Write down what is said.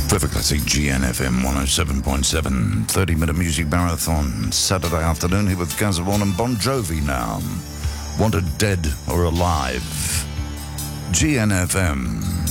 Forever Classic GNFM 107.7, 30-minute music marathon, Saturday afternoon here with Gazabon and Bon Jovi now. Wanted dead or alive. GNFM.